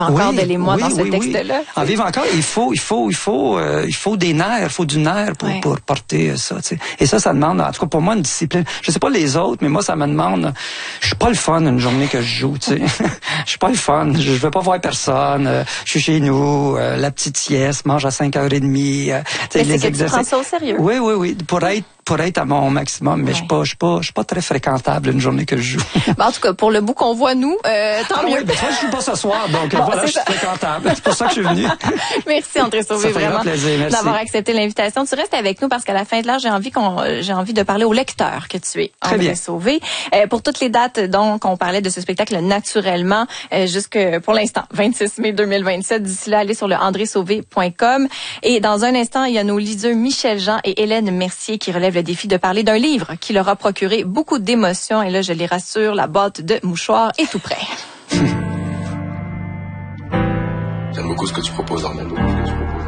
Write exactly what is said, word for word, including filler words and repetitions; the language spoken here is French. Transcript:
Encore oui, de l'émoi oui, dans ce oui, texte-là. Oui. En vivre encore, il faut, il faut, il faut, euh, il faut des nerfs, il faut du nerf pour, ouais. pour porter ça. Tu sais. Et ça, ça demande, en tout cas pour moi, une discipline. Je sais pas les autres, mais moi, ça me demande. Je suis pas le fun une journée que je joue. Tu sais, je suis pas le fun. Je, je veux pas voir personne. Euh, je suis chez nous, euh, la petite sieste, mange à cinq heures et demie. Euh, mais c'est que exercices. Tu prends ça au sérieux. Oui, oui, oui. Pour être pour être à mon maximum, mais ouais. je suis pas, je suis pas, je suis pas très fréquentable une journée que je joue. Ben, en tout cas, pour le bout qu'on voit nous, euh, tant ah, mieux. Oui, ben, toi, je joue pas ce soir, donc bon, voilà, je suis fréquentable. C'est pour ça que je suis venu. Merci André Sauvé, vraiment, d'avoir accepté l'invitation. Tu restes avec nous parce qu'à la fin de l'heure, j'ai envie qu'on, j'ai envie de parler au lecteur que tu es, Très André bien. Sauvé. Euh, pour toutes les dates, donc, on parlait de ce spectacle naturellement, euh, jusque pour l'instant, vingt-six mai deux mille vingt-sept. D'ici là, allez sur le andré sauvé point com. Et dans un instant, il y a nos leaders Michel Jean et Hélène Mercier qui relèvent le défi de parler d'un livre qui leur a procuré beaucoup d'émotions. Et là, je les rassure, la boîte de mouchoirs est tout prêt. J'aime beaucoup ce que tu proposes, Armando.